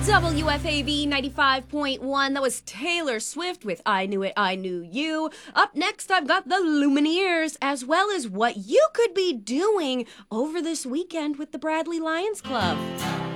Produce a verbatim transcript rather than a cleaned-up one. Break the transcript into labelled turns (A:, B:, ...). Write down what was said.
A: W F A V ninety-five point one. That was Taylor Swift with I Knew It, I Knew You. Up next, I've got the Lumineers, as well as what you could be doing over this weekend with the Bradley Lions Club.